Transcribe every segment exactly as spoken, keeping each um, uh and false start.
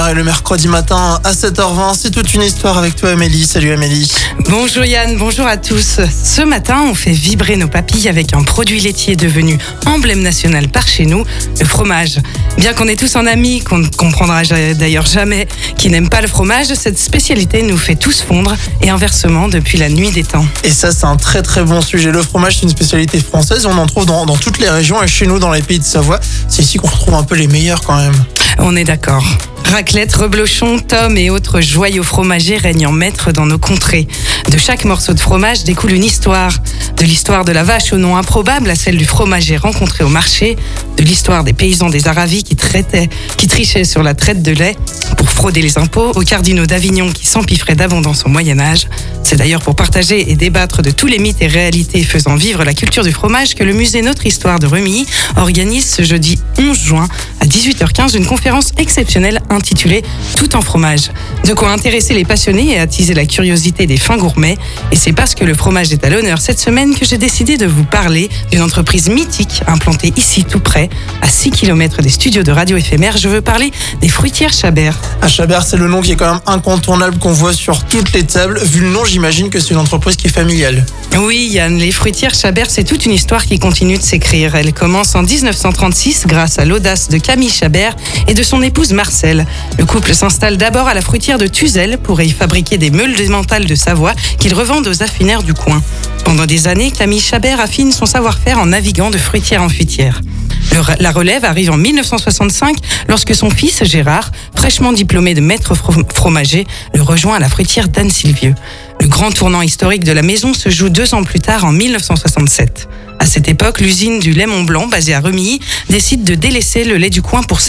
Et le mercredi matin à sept heures vingt, c'est toute une histoire avec toi Amélie. Salut Amélie. Bonjour Yann, bonjour à tous. Ce matin, on fait vibrer nos papilles avec un produit laitier devenu emblème national par chez nous, le fromage. Bien qu'on est tous en amis, qu'on ne comprendra d'ailleurs jamais, qui n'aiment pas le fromage, cette spécialité nous fait tous fondre et inversement depuis la nuit des temps. Et ça, c'est un très très bon sujet. Le fromage, c'est une spécialité française. On en trouve dans, dans toutes les régions et chez nous, dans les pays de Savoie, c'est ici qu'on retrouve un peu les meilleurs quand même. On est d'accord. Raclette, reblochon, tomes et autres joyaux fromagers règnent en maître dans nos contrées. De chaque morceau de fromage découle une histoire. De l'histoire de la vache au nom improbable à celle du fromager rencontré au marché, de l'histoire des paysans des Aravis qui traitaient, qui trichaient sur la traite de lait pour frauder les impôts, aux cardinaux d'Avignon qui s'empiffraient d'abondance au Moyen-Âge. C'est d'ailleurs pour partager et débattre de tous les mythes et réalités faisant vivre la culture du fromage que le musée Notre Histoire de Remilly organise ce jeudi onze juin à dix-huit heures quinze une conférence exceptionnelle intitulée « Tout en fromage ». De quoi intéresser les passionnés et attiser la curiosité des fins gourmets. Et c'est parce que le fromage est à l'honneur cette semaine que j'ai décidé de vous parler d'une entreprise mythique implantée ici tout près, à six kilomètres des studios de Radio Éphémère. Je veux parler des fruitières Chabert. À Chabert, c'est le nom qui est quand même incontournable qu'on voit sur toutes les tables. Vu le nom, j'imagine que c'est une entreprise qui est familiale. Oui Yann, les fruitières Chabert, c'est toute une histoire qui continue de s'écrire. Elle commence en dix-neuf cent trente-six grâce à l'audace de Camille Chabert et de son épouse Marcelle. Le couple s'installe d'abord à la fruitière de Tuzel pour y fabriquer des meules d'émental de Savoie qu'ils revendent aux affineurs du coin. Pendant des années, Camille Chabert affine son savoir-faire en naviguant de fruitière en fruitière. Le, la relève arrive en mille neuf cent soixante-cinq lorsque son fils Gérard, fraîchement diplômé de maître fromager, le rejoint à la fruitière d'Anne-Sylvieux. Le grand tournant historique de la maison se joue deux ans plus tard en mille neuf cent soixante-sept. À cette époque, l'usine du lait Mont-Blanc, basée à Remilly, décide de délaisser le lait du coin pour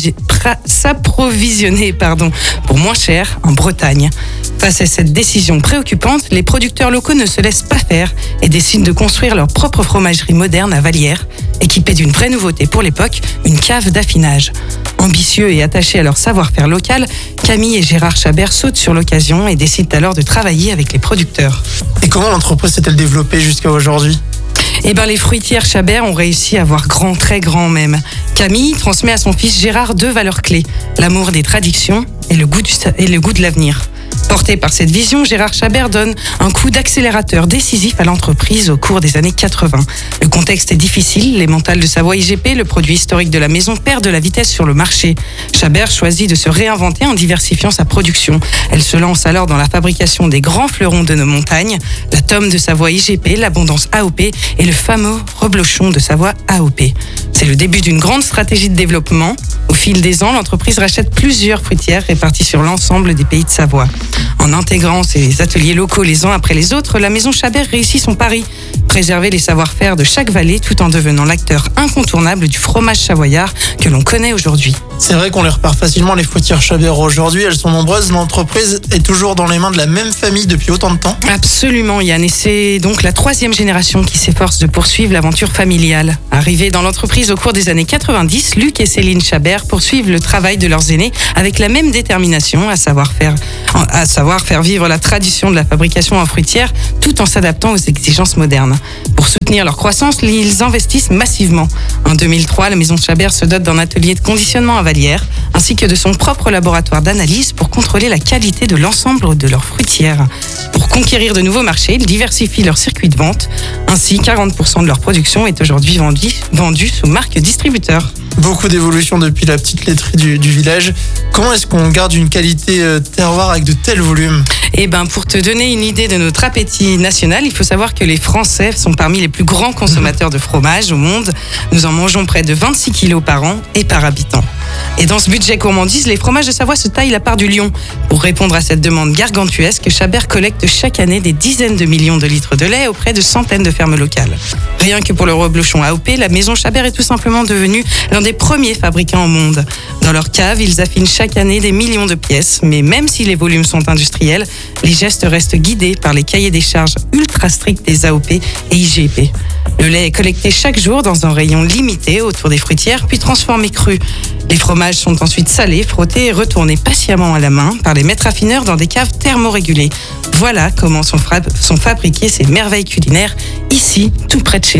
s'approvisionner pardon, pour moins cher en Bretagne. Face à cette décision préoccupante, les producteurs locaux ne se laissent pas faire et décident de construire leur propre fromagerie moderne à Vallières, équipée d'une vraie nouveauté pour l'époque, une cave d'affinage. Ambitieux et attachés à leur savoir-faire local, Camille et Gérard Chabert sautent sur l'occasion et décident alors de travailler avec les producteurs. Et comment l'entreprise s'est-elle développée jusqu'à aujourd'hui ? Eh ben, les fruitières Chabert ont réussi à voir grand, très grand même. Camille transmet à son fils Gérard deux valeurs clés, l'amour des traditions et le goût, du, et le goût de l'avenir. Porté par cette vision, Gérard Chabert donne un coup d'accélérateur décisif à l'entreprise au cours des années quatre-vingts. Le contexte est difficile, l'emmental de Savoie I G P, le produit historique de la maison, perd de la vitesse sur le marché. Chabert choisit de se réinventer en diversifiant sa production. Elle se lance alors dans la fabrication des grands fleurons de nos montagnes, la tome de Savoie I G P, l'abondance A O P et le fameux reblochon de Savoie A O P. C'est le début d'une grande stratégie de développement. Au fil des ans, l'entreprise rachète plusieurs fruitières réparties sur l'ensemble des pays de Savoie. En intégrant ses ateliers locaux les uns après les autres, la maison Chabert réussit son pari. Préserver les savoir-faire de chaque vallée tout en devenant l'acteur incontournable du fromage savoyard que l'on connaît aujourd'hui. C'est vrai qu'on les repère facilement, les fruitières Chabert aujourd'hui. Elles sont nombreuses. L'entreprise est toujours dans les mains de la même famille depuis autant de temps. Absolument Yann, et c'est donc la troisième génération qui s'efforce de poursuivre l'aventure familiale. Arrivés dans l'entreprise au cours des années quatre-vingt-dix, Luc et Céline Chabert poursuivent le travail de leurs aînés avec la même détermination, à savoir faire, à savoir faire vivre la tradition de la fabrication en fruitière tout en s'adaptant aux exigences modernes. Pour soutenir leur croissance, ils investissent massivement. En deux mille trois, la maison Chabert se dote d'un atelier de conditionnement à Vallières, ainsi que de son propre laboratoire d'analyse pour contrôler la qualité de l'ensemble de leurs fruitières. Pour conquérir de nouveaux marchés, ils diversifient leur circuit de vente. Ainsi, quarante pour cent de leur production est aujourd'hui vendue, vendue sous marque distributeur. Beaucoup d'évolutions depuis la petite laiterie du, du village. Comment est-ce qu'on garde une qualité euh, terroir avec de tels volumes ? Eh ben, pour te donner une idée de notre appétit national, il faut savoir que les Français sont parmi les plus grands consommateurs de fromage au monde. Nous en mangeons près de vingt-six kilos par an et par habitant. Et dans ce budget gourmandise, les fromages de Savoie se taillent la part du lion. Pour répondre à cette demande gargantuesque, Chabert collecte chaque année des dizaines de millions de litres de lait auprès de centaines de fermes locales. Rien que pour le reblochon A O P, la maison Chabert est tout simplement devenue l'un des premiers fabricants au monde. Dans leur cave, ils affinent chaque année des millions de pièces, mais même si les volumes sont industriels, les gestes restent guidés par les cahiers des charges ultra stricts des A O P et I G P. Le lait est collecté chaque jour dans un rayon limité autour des fruitières, puis transformé cru. Les fromages sont ensuite salés, frottés et retournés patiemment à la main par les maîtres affineurs dans des caves thermorégulées. Voilà comment sont, fra- sont fabriquées ces merveilles culinaires ici, tout près de chez nous.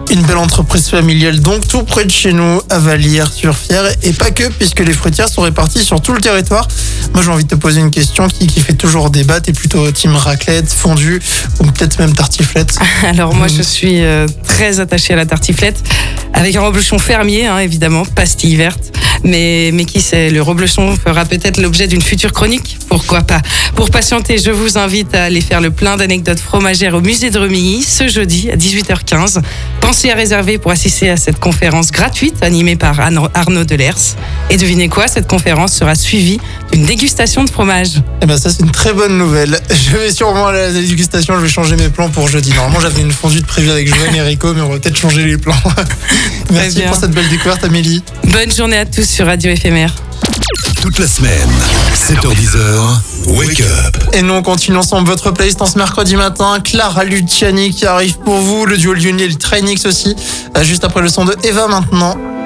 Une belle entreprise familiale donc tout près de chez nous à Vallières-sur-Fière et pas que puisque les fruitières sont réparties sur tout le territoire. Moi j'ai envie de te poser une question qui, qui fait toujours débat. T'es plutôt team raclette, fondue ou peut-être même tartiflette? Alors moi je suis euh, très attachée à la tartiflette avec un reblochon fermier hein, évidemment, pastille verte. Mais, mais qui sait, le reblochon fera peut-être l'objet d'une future chronique, pourquoi pas. Pour patienter, je vous invite à aller faire le plein d'anecdotes fromagères au musée de Remilly ce jeudi à dix-huit heures quinze. Pensez à réserver pour assister à cette conférence gratuite animée par Arnaud Delers. Et devinez quoi, cette conférence sera suivie d'une dégustation de fromage. Eh ben ça c'est une très bonne nouvelle. Je vais sûrement aller à la dégustation, je vais changer mes plans pour jeudi. Normalement j'avais une fondue de prévue avec Joanne et Rico, mais on va peut-être changer les plans. Merci pour cette belle découverte Amélie. Bonne journée à tous sur Radio F M R. Toute la semaine, sept heures dix, Wake Up. Et nous on continue ensemble votre playlist en ce mercredi matin. Clara Luciani qui arrive pour vous, le duo lyonnais, le Trainix aussi. Juste après le son de Eva maintenant.